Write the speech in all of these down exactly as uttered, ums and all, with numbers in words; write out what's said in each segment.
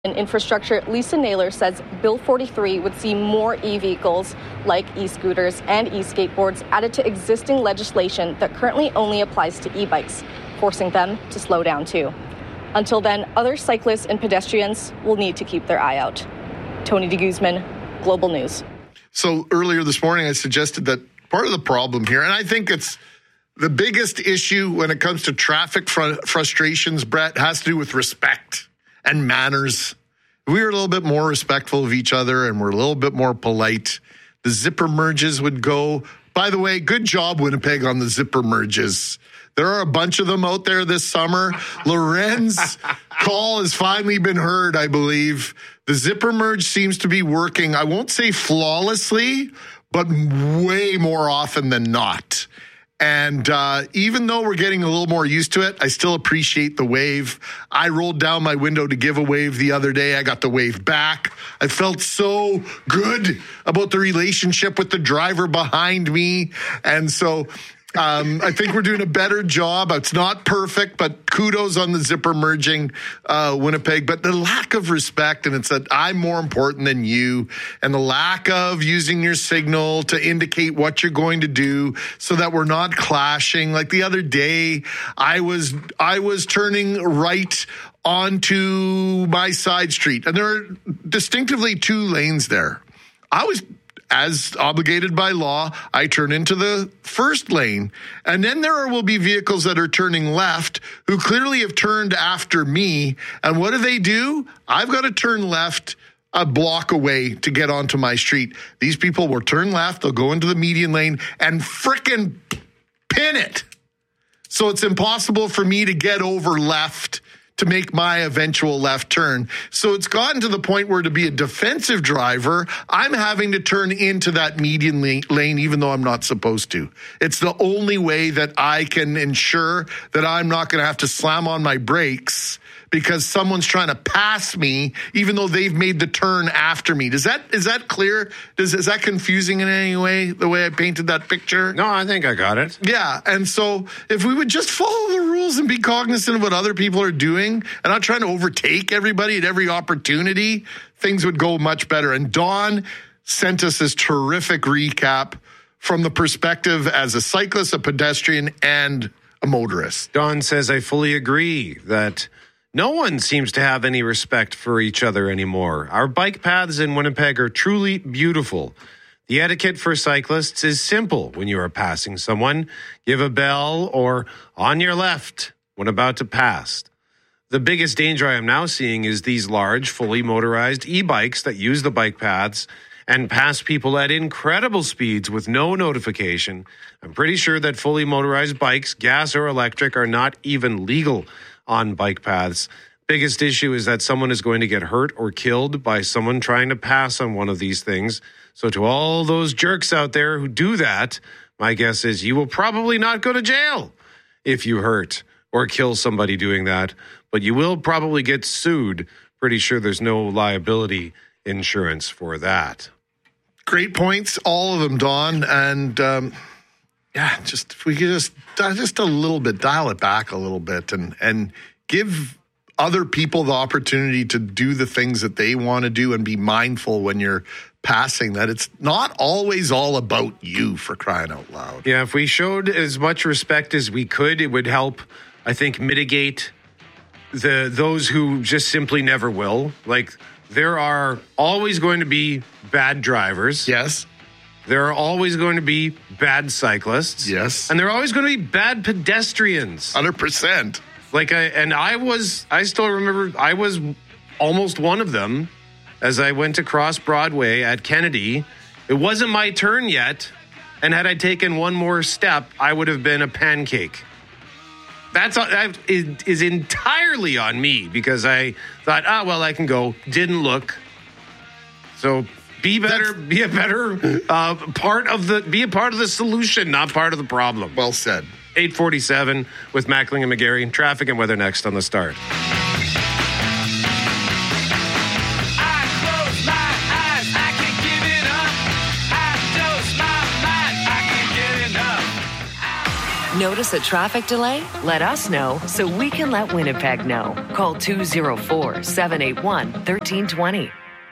In infrastructure, Lisa Naylor says Bill forty-three would see more e-vehicles like e-scooters and e-skateboards added to existing legislation that currently only applies to e-bikes, forcing them to slow down too. Until then, other cyclists and pedestrians will need to keep their eye out. Tony de Guzman, Global News. So earlier this morning, I suggested that part of the problem here, and I think it's the biggest issue when it comes to traffic fr- frustrations, Brett, has to do with respect and manners. If we were a little bit more respectful of each other and we're a little bit more polite, the zipper merges would go. By the way, good job, Winnipeg, on the zipper merges. There are a bunch of them out there this summer. Loren's call has finally been heard, I believe. The zipper merge seems to be working, I won't say flawlessly, but way more often than not. And uh, even though we're getting a little more used to it, I still appreciate the wave. I rolled down my window to give a wave the other day. I got the wave back. I felt so good about the relationship with the driver behind me. And so um, I think we're doing a better job. It's not perfect, but kudos on the zipper merging, uh, Winnipeg. But the lack of respect, and it's that I'm more important than you, and the lack of using your signal to indicate what you're going to do so that we're not clashing. Like the other day, I was I was turning right onto my side street, and there are distinctively two lanes there. I was, as obligated by law, I turn into the first lane. And then there will be vehicles that are turning left who clearly have turned after me. And what do they do? I've got to turn left a block away to get onto my street. These people will turn left, they'll go into the median lane and frickin' pin it. So it's impossible for me to get over left to make my eventual left turn. So it's gotten to the point where to be a defensive driver, I'm having to turn into that median lane even though I'm not supposed to. It's the only way that I can ensure that I'm not going to have to slam on my brakes because someone's trying to pass me even though they've made the turn after me. Does that is that clear? Does is that confusing in any way, the way I painted that picture? No, I think I got it. Yeah, and so if we would just follow the rules and be cognizant of what other people are doing and not trying to overtake everybody at every opportunity, things would go much better. And Dawn sent us this terrific recap from the perspective as a cyclist, a pedestrian, and a motorist. Dawn says, I fully agree that no one seems to have any respect for each other anymore. Our bike paths in Winnipeg are truly beautiful. The etiquette for cyclists is simple. When you are passing someone, give a bell or on your left when about to pass. The biggest danger I am now seeing is these large, fully motorized e-bikes that use the bike paths and pass people at incredible speeds with no notification. I'm pretty sure that fully motorized bikes, gas or electric, are not even legal on bike paths. Biggest issue is that someone is going to get hurt or killed by someone trying to pass on one of these things. So to all those jerks out there who do that, my guess is you will probably not go to jail if you hurt or kill somebody doing that, but you will probably get sued. Pretty sure there's no liability insurance for that. Great points, all of them, Dawn. And um, yeah, just if we could just just a little bit, dial it back a little bit, and and give other people the opportunity to do the things that they want to do, and be mindful when you're passing that it's not always all about you, for crying out loud. Yeah, if we showed as much respect as we could, it would help, I think, mitigate the those who just simply never will. Like, there are always going to be bad drivers. Yes. There are always going to be bad cyclists. Yes. And there are always going to be bad pedestrians. one hundred percent. Like, I, and I was, I still remember, I was almost one of them as I went across Broadway at Kennedy. It wasn't my turn yet. And had I taken one more step, I would have been a pancake. That's that is entirely on me because I thought, ah, well, I can go. Didn't look. So be better, That's, be a better uh, part of the, be a part of the solution, not part of the problem. Well said. eight forty-seven with Mackling and McGarry. Traffic and weather next on The Start. Notice a traffic delay? Let us know so we can let Winnipeg know. Call two oh four, seven eight one, one three two zero.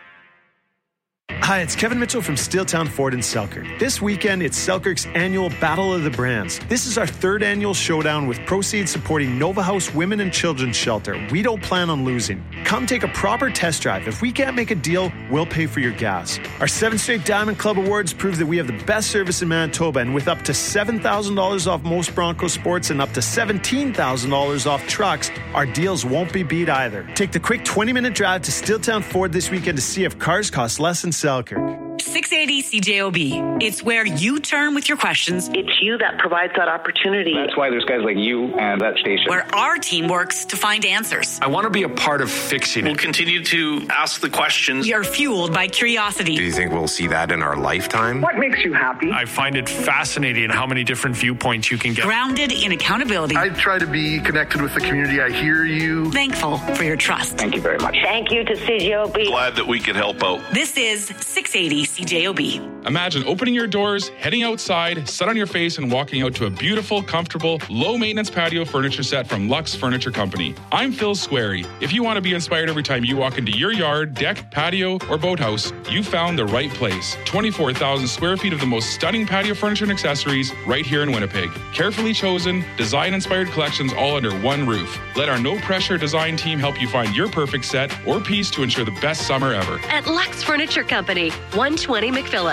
Hi, it's Kevin Mitchell from Steeltown Ford in Selkirk. This weekend, it's Selkirk's annual Battle of the Brands. This is our third annual showdown with proceeds supporting Nova House Women and Children's Shelter. We don't plan on losing. Come take a proper test drive. If we can't make a deal, we'll pay for your gas. Our seven straight Diamond Club Awards prove that we have the best service in Manitoba, and with up to seven thousand dollars off most Bronco Sports and up to seventeen thousand dollars off trucks, our deals won't be beat either. Take the quick twenty-minute drive to Steeltown Ford this weekend to see if cars cost less in Selkirk. six eighty C J O B. It's where you turn with your questions. It's you that provides that opportunity. That's why there's guys like you and that station. Where our team works to find answers. I want to be a part of fixing it. We'll continue to ask the questions. We are fueled by curiosity. Do you think we'll see that in our lifetime? What makes you happy? I find it fascinating how many different viewpoints you can get. Grounded in accountability. I try to be connected with the community. I hear you. Thankful for your trust. Thank you very much. Thank you to C J O B. Glad that we could help out. This is six eighty C J O B. Imagine opening your doors, heading outside, sun on your face, and walking out to a beautiful, comfortable, low-maintenance patio furniture set from Lux Furniture Company. I'm Phil Squarey. If you want to be inspired every time you walk into your yard, deck, patio, or boathouse, you found the right place. twenty-four thousand square feet of the most stunning patio furniture and accessories right here in Winnipeg. Carefully chosen, design-inspired collections all under one roof. Let our no-pressure design team help you find your perfect set or piece to ensure the best summer ever. At Lux Furniture Company, one twenty McPhillips.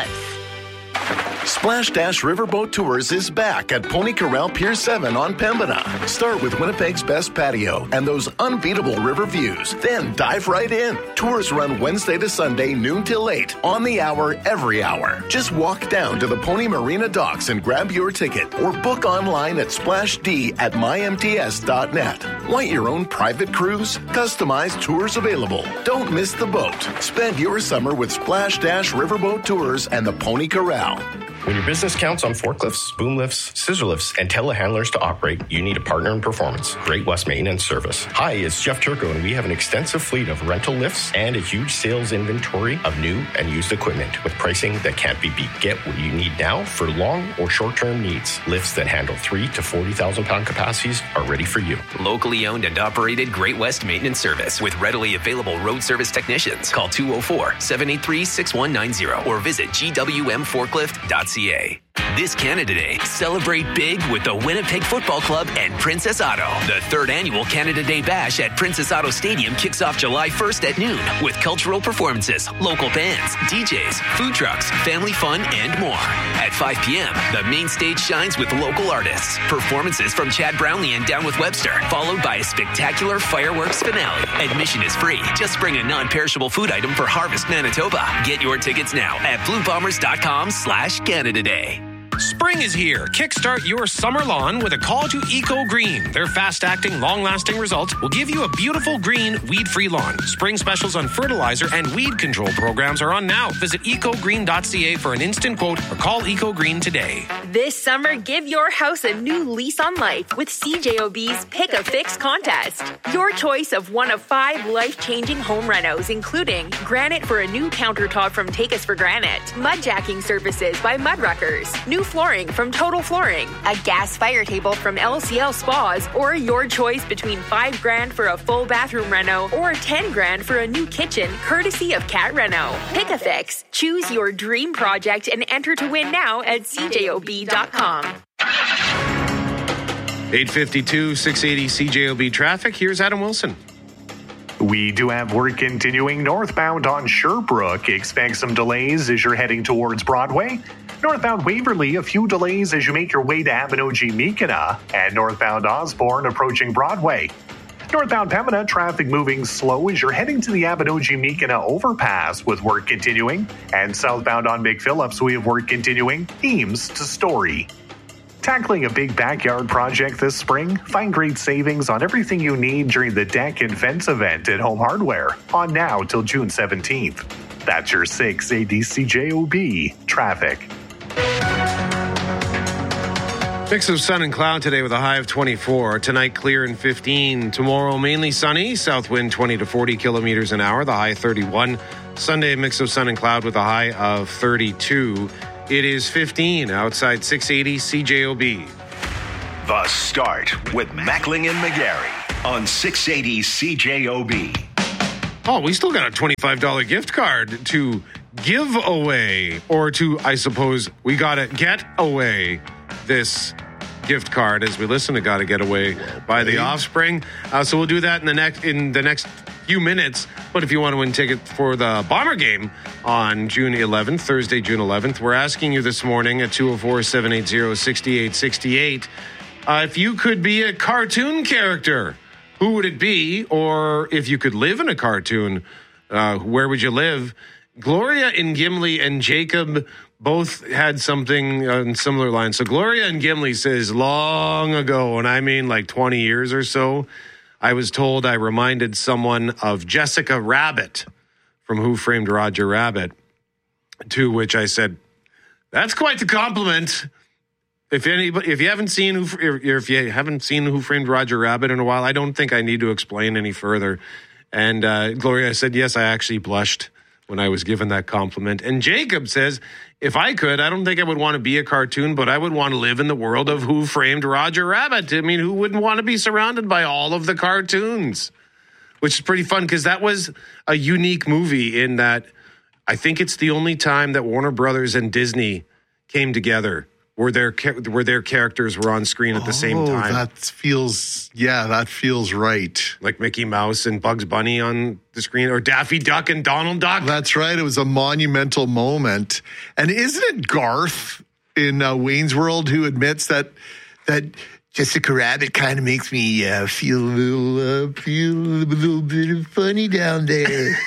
Splash Dash Riverboat Tours is back at Pony Corral Pier seven on Pembina. Start with Winnipeg's best patio and those unbeatable river views. Then dive right in. Tours run Wednesday to Sunday, noon till eight, on the hour, every hour. Just walk down to the Pony Marina docks and grab your ticket, or book online at splash d at my m t s dot net. Want your own private cruise? Customized tours available. Don't miss the boat. Spend your summer with Splash Dash Riverboat Tours and the Pony Corral. When your business counts on forklifts, boom lifts, scissor lifts, and telehandlers to operate, you need a partner in performance. Great West Maintenance Service. Hi, it's Jeff Turco, and we have an extensive fleet of rental lifts and a huge sales inventory of new and used equipment with pricing that can't be beat. Get what you need now for long or short-term needs. Lifts that handle three to forty thousand pound capacities are ready for you. Locally owned and operated Great West Maintenance Service with readily available road service technicians. Call two oh four, seven eight three, six one nine zero or visit g w m forklift dot c a. This Canada Day, celebrate big with the Winnipeg Football Club and Princess Auto. The third annual Canada Day Bash at Princess Auto Stadium kicks off July first at noon with cultural performances, local bands, D Js, food trucks, family fun, and more. At five p.m., the main stage shines with local artists, performances from Chad Brownlee and Down with Webster, followed by a spectacular fireworks finale. Admission is free. Just bring a non-perishable food item for Harvest Manitoba. Get your tickets now at blue bombers dot com slash Canada Day. Spring is here. Kickstart your summer lawn with a call to Eco Green. Their fast-acting, long-lasting results will give you a beautiful green, weed-free lawn. Spring specials on fertilizer and weed control programs are on now. Visit eco green dot c a for an instant quote or call Eco Green today. This summer, give your house a new lease on life with C J O B's Pick a Fix contest. Your choice of one of five life-changing home renos, including granite for a new countertop from Take Us for Granite, mud jacking services by Mudruckers, new flooring from Total Flooring, a gas fire table from L C L Spas, or your choice between five grand for a full bathroom reno or ten grand for a new kitchen, courtesy of Cat Reno. Pick a Fix. Choose your dream project and enter to win now at c j o b dot com. eight fifty-two, six eighty C J O B traffic. Here's Adam Wilson. We do have work continuing northbound on Sherbrooke. Expect some delays as you're heading towards Broadway. Northbound Waverly, a few delays as you make your way to Abinogi-Meekina. And northbound Osborne approaching Broadway. Northbound Pembina, traffic moving slow as you're heading to the Abinogi-Meekina overpass with work continuing. And southbound on McPhillips, we have work continuing, Eames to Story. Tackling a big backyard project this spring? Find great savings on everything you need during the Deck and Fence event at Home Hardware, on now till June seventeenth. That's your six A D C J O B traffic. Mix of sun and cloud today with a high of twenty-four. Tonight, clear and fifteen. Tomorrow, mainly sunny. South wind twenty to forty kilometers an hour. The high thirty-one. Sunday, mix of sun and cloud with a high of thirty-two. It is fifteen outside six eighty C J O B. The Start with Mackling and McGarry on six eighty C J O B. Oh, we still got a twenty-five dollars gift card to give away, or to, I suppose, we got to get away this gift card as we listen to Gotta Get Away by The Offspring. Uh, so we'll do that in the next in the next few minutes. But if you want to win tickets for the Bomber game on June eleventh, Thursday, June eleventh, we're asking you this morning at two oh four, seven eight zero, six eight six eight uh, if you could be a cartoon character, who would it be? Or if you could live in a cartoon, uh, where would you live? Gloria and Gimli and Jacob both had something on similar lines. So Gloria and Gimli says, long ago, and I mean like twenty years or so, I was told I reminded someone of Jessica Rabbit from Who Framed Roger Rabbit, to which I said, that's quite the compliment. If anybody, if you haven't seen who, if you haven't seen Who Framed Roger Rabbit in a while, I don't think I need to explain any further. And uh, Gloria said, yes, I actually blushed when I was given that compliment. And Jacob says, if I could, I don't think I would want to be a cartoon, but I would want to live in the world of Who Framed Roger Rabbit. I mean, who wouldn't want to be surrounded by all of the cartoons? Which is pretty fun, because that was a unique movie in that I think it's the only time that Warner Brothers and Disney came together where their where their characters were on screen at the same Oh, time. that feels, yeah, that feels right. Like Mickey Mouse and Bugs Bunny on the screen, or Daffy Duck and Donald Duck. That's right. It was a monumental moment. And isn't it Garth in uh, Wayne's World who admits that that Jessica Rabbit kind of makes me uh, feel a little, uh, feel a little bit funny down there?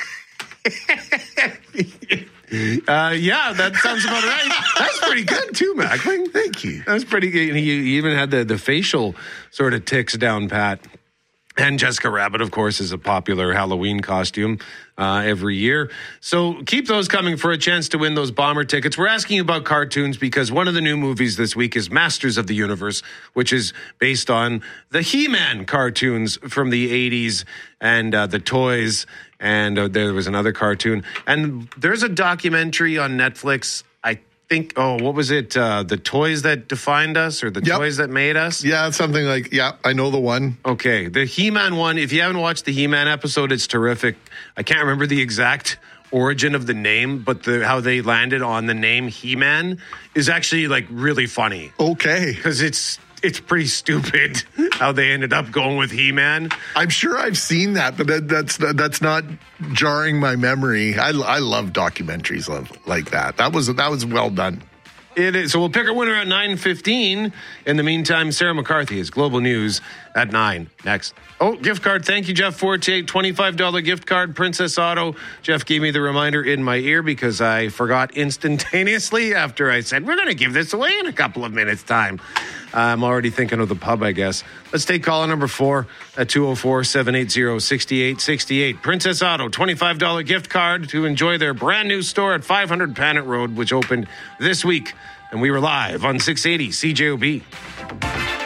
Uh, yeah, that sounds about right. That's pretty good too, Mackling. Thank you. That's pretty good. He, he even had the, the facial sort of tics down pat. And Jessica Rabbit, of course, is a popular Halloween costume uh, every year. So keep those coming for a chance to win those Bomber tickets. We're asking you about cartoons because one of the new movies this week is Masters of the Universe, which is based on the He-Man cartoons from the eighties and uh, the toys. And uh, there was another cartoon. And there's a documentary on Netflix, I think, oh, what was it? Uh, the Toys That Defined Us, or The Yep. Toys That Made Us? Yeah, something like, yeah, I know the one. Okay, the He-Man one, if you haven't watched the He-Man episode, it's terrific. I can't remember the exact origin of the name, but the how they landed on the name He-Man is actually like really funny. Okay. Because it's it's pretty stupid how they ended up going with He-Man. I'm sure I've seen that, but that, that's that's not jarring my memory. I, I love documentaries like that. That was that was well done. It is. So we'll pick a winner at nine fifteen. In the meantime, Sarah McCarthy is Global News at nine. Next. Oh, gift card. Thank you, Jeff Forte. twenty-five dollars gift card, Princess Auto. Jeff gave me the reminder in my ear because I forgot instantaneously after I said, we're going to give this away in a couple of minutes' time. I'm already thinking of the pub, I guess. Let's take caller number four at two oh four, seven eight zero, six eight six eight. Princess Auto, twenty-five dollars gift card to enjoy their brand new store at five hundred Panet Road, which opened this week. And we were live on six eighty C J O B.